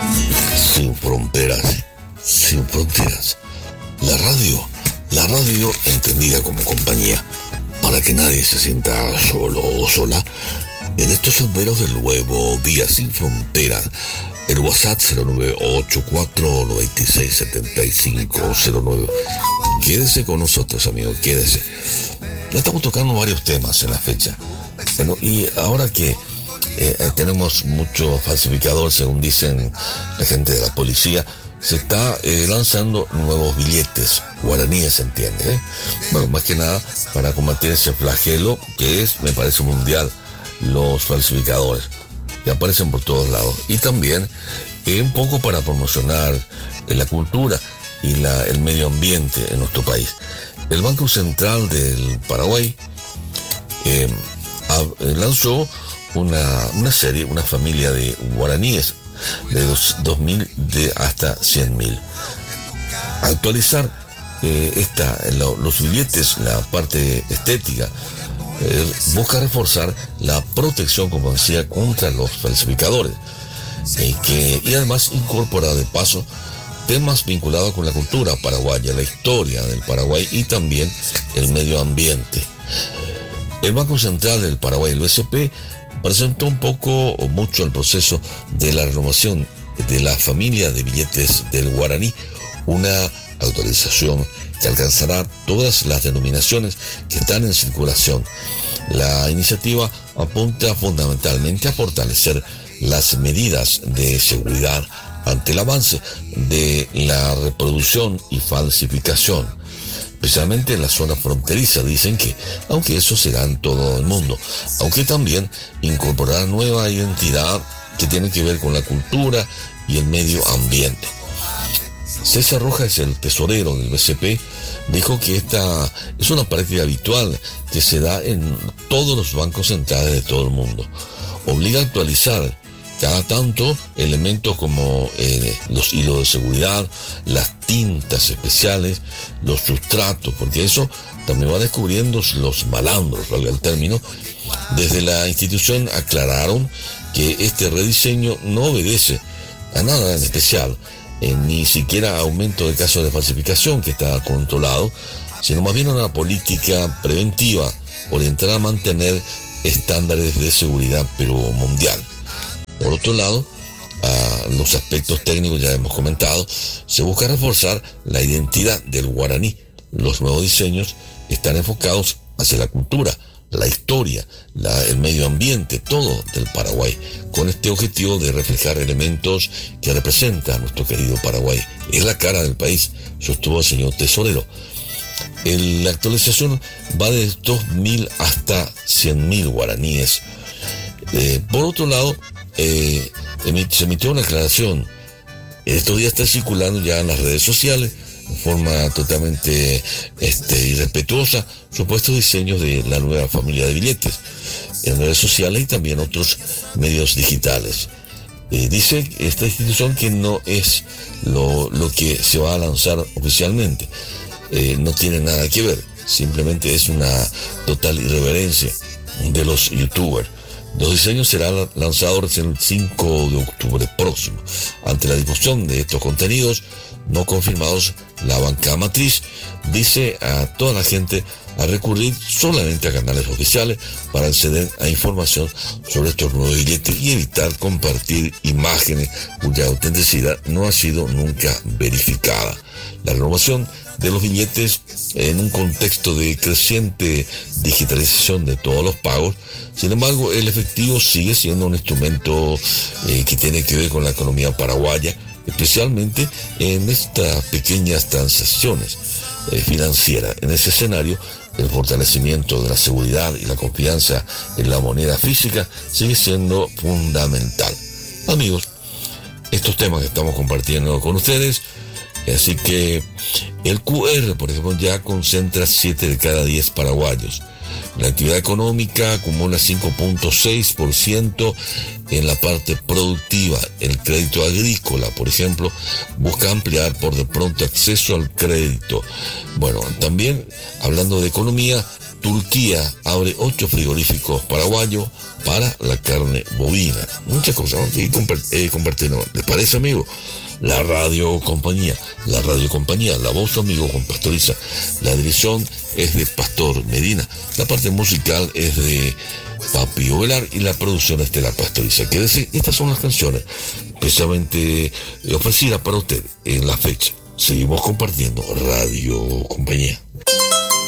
Sin fronteras, sin fronteras. La radio entendida como compañía, para que nadie se sienta solo o sola en estos senderos del nuevo día sin fronteras. El WhatsApp 0984-967509. Quédese con nosotros, amigos, quédese. Ya estamos tocando varios temas en la fecha. Bueno, y ahora que tenemos mucho falsificador, según dicen la gente de la policía, se está lanzando nuevos billetes guaraníes, ¿se entiende? Bueno, más que nada para combatir ese flagelo que es, me parece, mundial, los falsificadores. Y aparecen por todos lados. Y también un poco para promocionar la cultura y el medio ambiente en nuestro país. El Banco Central del Paraguay lanzó una serie, una familia de guaraníes de 2.000 hasta 100.000. Actualizar los billetes, la parte estética, busca reforzar la protección, como decía, contra los falsificadores, y además incorpora de paso temas vinculados con la cultura paraguaya, la historia del Paraguay y también el medio ambiente. El Banco Central del Paraguay, el BCP, presentó un poco o mucho el proceso de la renovación de la familia de billetes del guaraní, una actualización que alcanzará todas las denominaciones que están en circulación. La iniciativa apunta fundamentalmente a fortalecer las medidas de seguridad ante el avance de la reproducción y falsificación, especialmente en la zona fronteriza. Dicen que, aunque eso será en todo el mundo, aunque también incorporará nueva identidad que tiene que ver con la cultura y el medio ambiente. César Rojas, el tesorero del BCP, dijo que esta es una práctica habitual que se da en todos los bancos centrales de todo el mundo. Obliga a actualizar cada tanto elementos como los hilos de seguridad, las tintas especiales, los sustratos, porque eso también va descubriendo los malandros, valga el término. Desde la institución aclararon que este rediseño no obedece a nada en especial, ni siquiera aumento de casos de falsificación, que está controlado, sino más bien una política preventiva orientada a mantener estándares de seguridad pero mundial. Por otro lado, a los aspectos técnicos ya hemos comentado, se busca reforzar la identidad del guaraní. Los nuevos diseños están enfocados hacia la cultura, la historia, el medio ambiente, todo del Paraguay, con este objetivo de reflejar elementos que representan a nuestro querido Paraguay. Es la cara del país, sostuvo el señor tesorero. La actualización va de 2.000 hasta 100.000 guaraníes. Por otro lado, se emitió una aclaración. Estos días está circulando ya en las redes sociales de forma totalmente irrespetuosa supuestos diseños de la nueva familia de billetes en redes sociales y también otros medios digitales. Dice esta institución que no es lo que se va a lanzar oficialmente, no tiene nada que ver, simplemente es una total irreverencia de los youtubers. Los diseños serán lanzados el 5 de octubre próximo. Ante la difusión de estos contenidos no confirmados, la banca matriz dice a toda la gente a recurrir solamente a canales oficiales para acceder a información sobre estos nuevos billetes y evitar compartir imágenes cuya autenticidad no ha sido nunca verificada. La renovación de los billetes en un contexto de creciente digitalización de todos los pagos. Sin embargo, el efectivo sigue siendo un instrumento que tiene que ver con la economía paraguaya, especialmente en estas pequeñas transacciones financieras. En ese escenario, el fortalecimiento de la seguridad y la confianza en la moneda física sigue siendo fundamental. Amigos, estos temas que estamos compartiendo con ustedes. Así que el QR, por ejemplo, ya concentra 7 de cada 10 paraguayos. La actividad económica acumula 5.6% en la parte productiva. El crédito agrícola, por ejemplo, busca ampliar por de pronto acceso al crédito. Bueno, también hablando de economía, Turquía abre 8 frigoríficos paraguayos para la carne bovina. Muchas cosas, ¿no? Y compartirnos. ¿Les parece, amigo? La radiocompañía, la voz amigo Juan Pastoriza. La dirección es de Pastor Medina. La parte musical es de Papi Ovelar y la producción es de La Pastoriza. Que decir, estas son las canciones especialmente ofrecidas para usted en la fecha. Seguimos compartiendo Radio Compañía.